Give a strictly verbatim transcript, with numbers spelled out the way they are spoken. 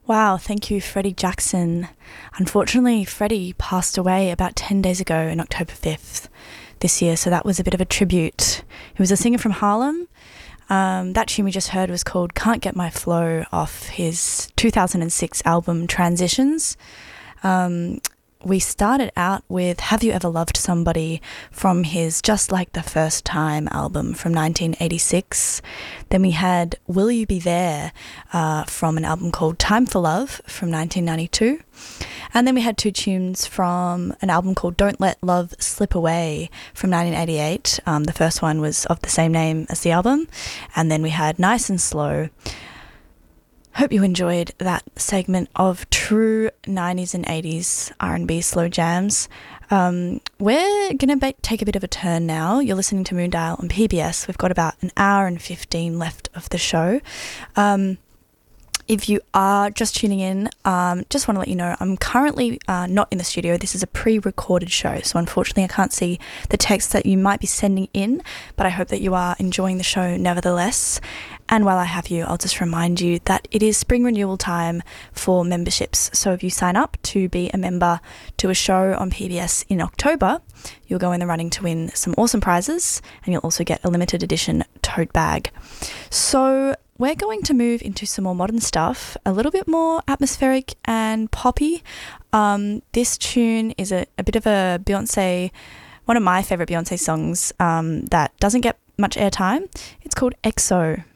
Wow, thank you, Freddie Jackson. Unfortunately, Freddie passed away about ten days ago on October fifth this year, so that was a bit of a tribute. He was a singer from Harlem. Um, that tune we just heard was called Can't Get My Flow off his two thousand six album Transitions. Um, we started out with Have You Ever Loved Somebody from his Just Like the First Time album from nineteen eighty-six. Then we had Will You Be There uh, from an album called Time for Love from nineteen ninety-two. And then we had two tunes from an album called Don't Let Love Slip Away from nineteen eighty-eight. Um, the first one was of the same name as the album. And then we had Nice and Slow. Hope you enjoyed that segment of true nineties and eighties R and B slow jams. Um, we're going to be- take a bit of a turn now. You're listening to Moondial on P B S. We've got about an hour and fifteen left of the show. Um, If you are just tuning in, um, just want to let you know I'm currently uh, not in the studio. This is a pre-recorded show, so unfortunately I can't see the text that you might be sending in, but I hope that you are enjoying the show nevertheless. And while I have you, I'll just remind you that it is spring renewal time for memberships. So if you sign up to be a member to a show on P B S in October, you'll go in the running to win some awesome prizes, and you'll also get a limited edition tote bag. So we're going to move into some more modern stuff, a little bit more atmospheric and poppy. Um, this tune is a, a bit of a Beyonce, one of my favourite Beyonce songs um, that doesn't get much airtime. It's called X O.